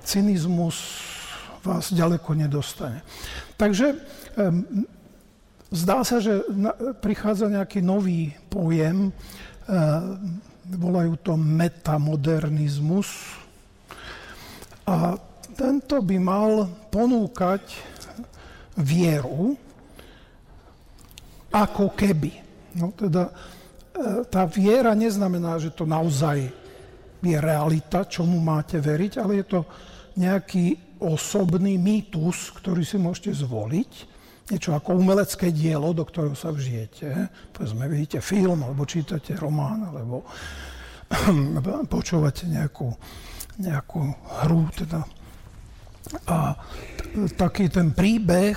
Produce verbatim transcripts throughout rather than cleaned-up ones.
cynizmus vás ďaleko nedostane. Takže um, zdá sa, že na, prichádza nejaký nový pojem, um, volajú to metamodernizmus a tento by mal ponúkať vieru ako keby. No teda tá viera neznamená, že to naozaj je realita, čomu máte veriť, ale je to nejaký osobný mýtus, ktorý si môžete zvoliť. Niečo ako umelecké dielo, do ktorého sa vžijete. Povedzme, vidíte film, alebo čítate román, alebo počúvate nejakú, nejakú hru. Teda. A taký ten príbeh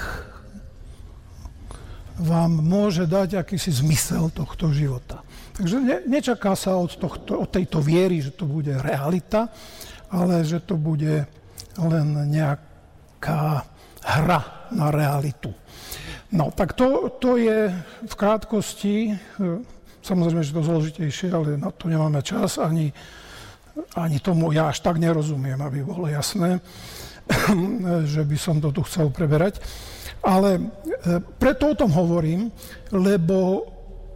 vám môže dať akýsi zmysel tohto života. Takže ne, nečaká sa od, tohto, od tejto viery, že to bude realita, ale že to bude len nejaká hra na realitu. No, tak to, to je v krátkosti, samozrejme, že to zložitejšie, ale na to nemáme čas, ani, ani tomu ja až tak nerozumiem, aby bolo jasné, že by som to tu chcel preberať. Ale preto o tom hovorím, lebo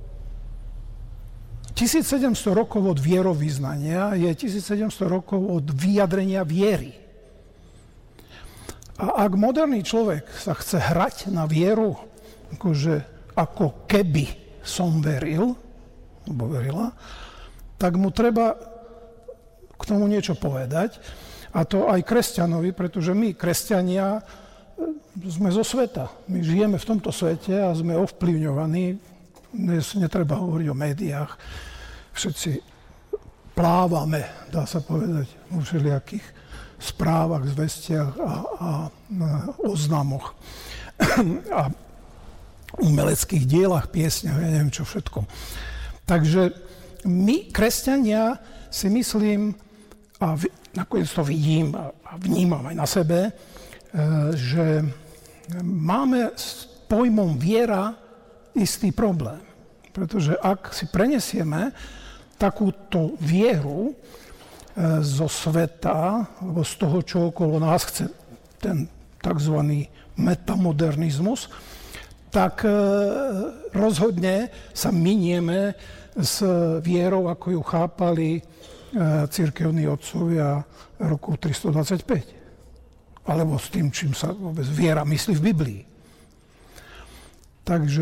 tisícsedemsto rokov od vierovyznania je tisícsedemsto rokov od vyjadrenia viery. A ak moderný človek sa chce hrať na vieru, akože ako keby som veril, alebo verila, tak mu treba k tomu niečo povedať. A to aj kresťanovi, pretože my, kresťania, sme zo sveta. My žijeme v tomto svete a sme ovplyvňovaní. Dnes netreba hovoriť o médiách. Všetci plávame, dá sa povedať, vo všelijakých správach, zvestiach a, a, a oznamoch a umeleckých dielach, piesňach, ja neviem čo všetko. Takže my, kresťania, si myslím, a v, nakoniec to vidím a, a vnímam aj na sebe, e, že máme s pojmom viera istý problém. Pretože ak si prenesieme takúto vieru zo sveta, alebo z toho, čo okolo nás chce ten tzv. Metamodernizmus, tak rozhodne sa minieme s vierou, ako ju chápali cirkevní otcovia roku tristodvadsaťpäť. Alebo s tým, čím sa vôbec viera myslí v Biblii. Takže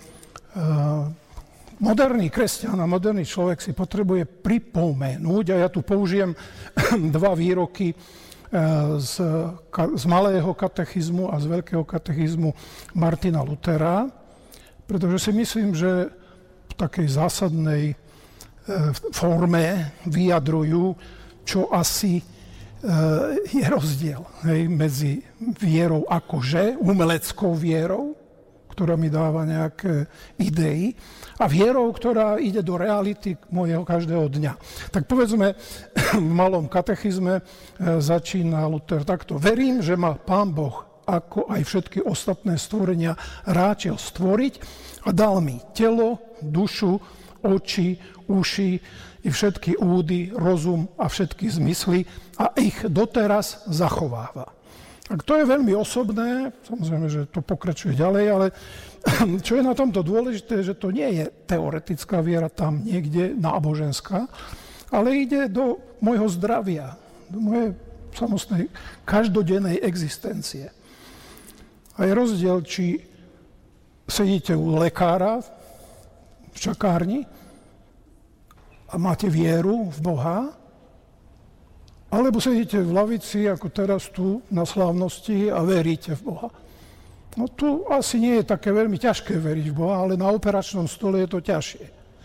moderný kresťan a moderný človek si potrebuje pripomenúť, a ja tu použijem dva výroky z, z malého katechizmu a z veľkého katechizmu Martina Luthera, pretože si myslím, že v takej zásadnej forme vyjadrujú, čo asi je rozdiel, hej, medzi vierou akože, umeleckou vierou, ktorá mi dáva nejaké idei, a vierou, ktorá ide do reality môjho každého dňa. Tak povedzme, v malom katechizme začína Luther takto. Verím, že ma Pán Boh, ako aj všetky ostatné stvorenia, ráčil stvoriť a dal mi telo, dušu, oči, uši i všetky údy, rozum a všetky zmysly a ich doteraz zachováva. Tak to je veľmi osobné, samozrejme, že to pokračuje ďalej, ale čo je na tomto dôležité, že to nie je teoretická viera tam niekde náboženská, ale ide do môjho zdravia, do mojej samostnej každodennej existencie. A je rozdiel, či sedíte u lekára v čakárni a máte vieru v Boha, alebo sedíte v lavici, ako teraz tu na slávnosti, a veríte v Boha. No tu asi nie je také veľmi ťažké veriť v Boha, ale na operačnom stole je to ťažšie.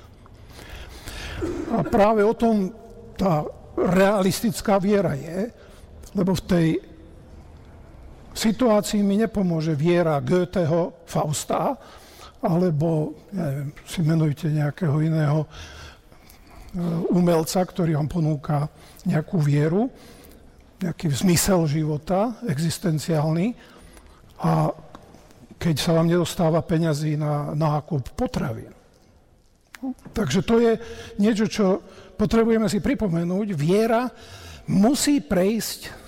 A práve o tom tá realistická viera je, lebo v tej situácii mi nepomôže viera Goetheho Fausta, alebo, ja neviem, si menujte nejakého iného umelca, ktorý vám ponúka nejakú vieru, nejaký zmysel života, existenciálny, a keď sa vám nedostáva peňazí na nákup potravín. No, takže to je niečo, čo potrebujeme si pripomenúť. Viera musí prejsť